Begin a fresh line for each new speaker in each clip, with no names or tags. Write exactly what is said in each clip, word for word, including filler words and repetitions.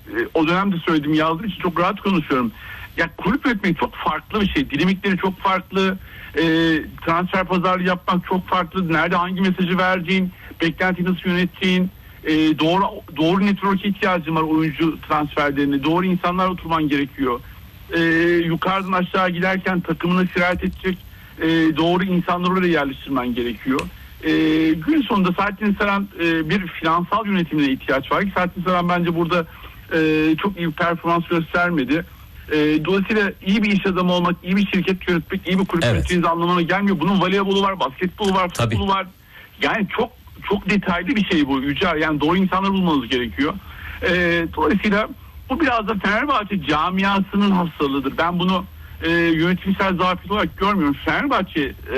o dönemde söyledim, yazdığım için çok rahat konuşuyorum. Ya kulüp yönetmek çok farklı bir şey. Dinamikleri çok farklı. E, transfer pazarlığı yapmak çok farklı. Nerede hangi mesajı vereceğin, beklentiyi nasıl yöneteceğin, e, doğru doğru network'e ihtiyacın var oyuncu transferlerine. Doğru insanlar oturman gerekiyor. E, yukarıdan aşağı giderken takımına sirayet edecek e, doğru insanları oraya yerleştirmen gerekiyor. E, gün sonunda Saadettin Saran e, bir finansal yönetimine ihtiyaç var. Saadettin Saran bence burada e, çok iyi bir performans göstermedi. E, dolayısıyla iyi bir iş adamı olmak, iyi bir şirket yönetmek, iyi bir kulüp
evet.
yöneteceğiniz anlamına gelmiyor. Bunun voleybolu var, basketbolu var,
Tabii.
futbolu var. Yani çok çok detaylı bir şey bu Yücel. Yani doğru insanları bulmanız gerekiyor. E, dolayısıyla bu biraz da Fenerbahçe camiasının hastalığıdır. Ben bunu e, yönetimsel zafiyet olarak görmüyorum. Fenerbahçe e,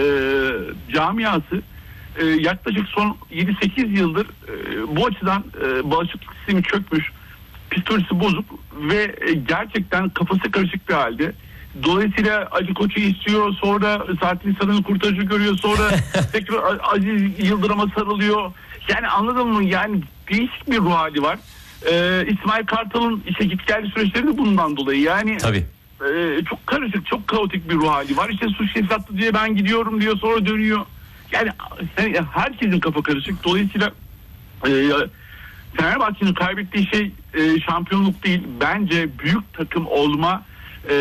camiası e, yaklaşık son yedi sekiz yıldır e, bu açıdan e, bağışıklık sistemi çökmüş, psikolojisi bozuk ve e, gerçekten kafası karışık bir halde. Dolayısıyla Ali Koç'u istiyor, sonra Saadettin Saran'ın kurtarıcı görüyor, sonra tekrar Aziz Yıldırım'a sarılıyor. Yani anladın mı? Yani değişik bir ruh hali var. Ee, İsmail Kartal'ın işte git geldi süreçleri de bundan dolayı. Yani
Tabii.
E, çok karışık, çok kaotik bir ruh hali var. İşte suç sattı diye ben gidiyorum diyor, sonra dönüyor. Yani, yani herkesin kafa karışık. Dolayısıyla e, Fenerbahçe'nin kaybettiği şey e, şampiyonluk değil. Bence büyük takım olma e,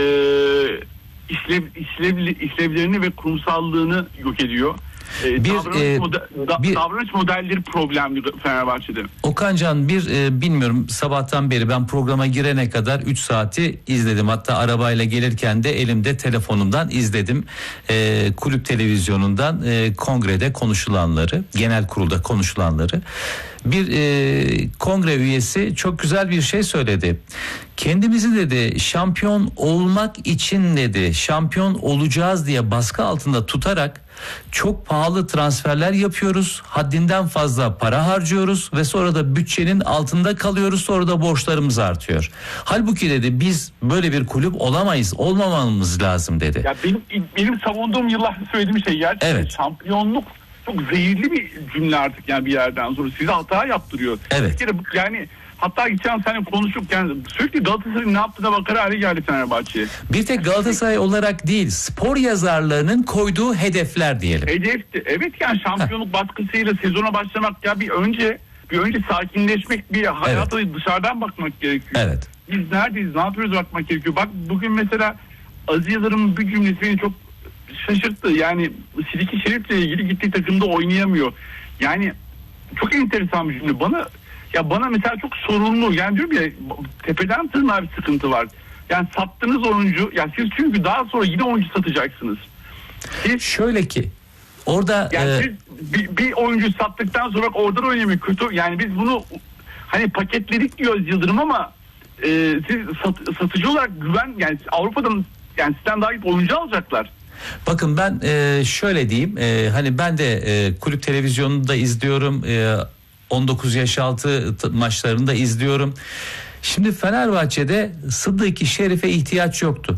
işlev, işlevli, işlevlerini ve kurumsallığını yok ediyor. E,
bir,
davranış,
e,
mode- da,
bir,
davranış modelleri problemli Fenerbahçe'de.
Okancan bir e, bilmiyorum, sabahtan beri ben programa girene kadar üç saati izledim. Hatta arabayla gelirken de elimde telefonumdan izledim. E, kulüp televizyonundan e, kongrede konuşulanları, genel kurulda konuşulanları. Bir e, kongre üyesi çok güzel bir şey söyledi. Kendimizi dedi şampiyon olmak için dedi, şampiyon olacağız diye baskı altında tutarak çok pahalı transferler yapıyoruz. Haddinden fazla para harcıyoruz ve sonra da bütçenin altında kalıyoruz. Sonra da borçlarımız artıyor. Halbuki dedi biz böyle bir kulüp olamayız, olmamamız lazım dedi.
Ya benim benim savunduğum yıllarda söylediğim şey gerçekten
evet.
Şampiyonluk çok zehirli bir cümle artık, yani bir yerden sonra size hata yaptırıyor.
Evet.
Bir kere yani hatta geçen sene konuşurken sürekli Galatasaray'ın ne yaptığına bakar hale geldi Fenerbahçe'ye.
Bir tek Galatasaray olarak değil, spor yazarlarının koyduğu hedefler diyelim.
Hedefti. Evet, yani şampiyonluk Heh. baskısıyla sezona başlamak, ya bir önce bir önce sakinleşmek, bir hayata evet. dışarıdan bakmak gerekiyor.
Evet.
Biz neredeyiz, ne yapıyoruz bakmak gerekiyor. Bak bugün mesela Aziz Yıldırım'ın bir cümlesi beni çok şaşırttı. Yani Siliki Şerif'le ilgili gittiği takımda oynayamıyor. Yani çok enteresan bir cümle. Bana ya bana mesela çok sorunlu. Yani diyorum ya, tepeden tırnağa bir sıkıntı var. Yani sattığınız oyuncu, ya siz çünkü daha sonra yine oyuncu satacaksınız. Siz,
Şöyle ki orada
yani
e...
siz bir, bir oyuncu sattıktan sonra oradan oynamıyor kötü. Yani biz bunu hani paketledik diyoruz Yıldırım ama e, siz sat, satıcı olarak güven, yani Avrupa'dan yani sizden daha iyi oyuncu alacaklar.
Bakın ben e, şöyle diyeyim, e, hani ben de e, kulüp televizyonunda izliyorum, e, on dokuz yaş altı t- maçlarını da izliyorum. Şimdi Fenerbahçe'de Sıddık Şerif'e ihtiyaç yoktu.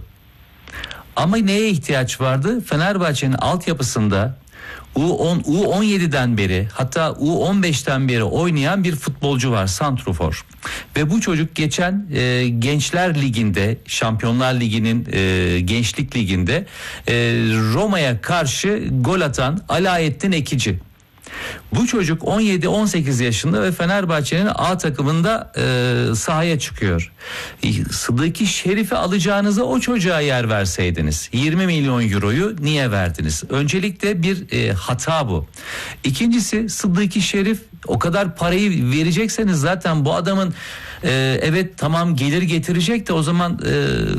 Ama neye ihtiyaç vardı? Fenerbahçe'nin altyapısında U on, U on yedi'den beri, hatta U on beş'ten beri oynayan bir futbolcu var, santrofor. Ve bu çocuk geçen e, Gençler Ligi'nde, Şampiyonlar Ligi'nin e, Gençlik Ligi'nde e, Roma'ya karşı gol atan Alaaddin Ekici. Bu çocuk on yedi on sekiz yaşında ve Fenerbahçe'nin A takımında e, sahaya çıkıyor. Sıddık Şerif'i alacağınıza o çocuğa yer verseydiniz. yirmi milyon euroyu niye verdiniz? Öncelikle bir e, hata bu. İkincisi, Sıddık Şerif, o kadar parayı verecekseniz zaten bu adamın e, evet tamam gelir getirecek de o zaman e,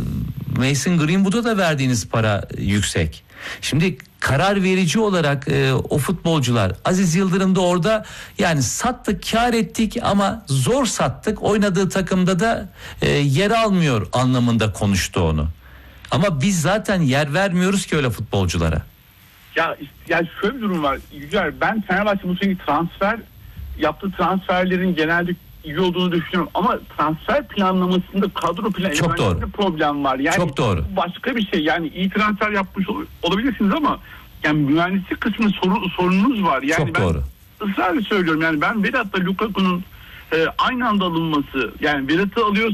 Mason Greenwood'a da verdiğiniz para yüksek. Şimdi karar verici olarak e, o futbolcular, Aziz Yıldırım da orada, yani sattık, kar ettik ama zor sattık, oynadığı takımda da e, yer almıyor anlamında konuştu onu. Ama biz zaten yer vermiyoruz ki öyle futbolculara.
Ya yani şöyle bir durum var Yücel, ben Fenerbahçe bu sene transfer yaptığı transferlerin genelde iyi olduğunu düşünüyorum ama transfer planlamasında kadro planı
çok doğru.
Bir problem var. Yani
çok doğru.
Başka bir şey, yani iyi transfer yapmış ol, olabilirsiniz ama yani mühendislik kısmı sorun, sorununuz var. Yani
çok
ben
doğru.
ısrarla söylüyorum, yani ben Vedat'la Lukaku'nun e, aynı anda alınması, yani Vedat'ı alıyor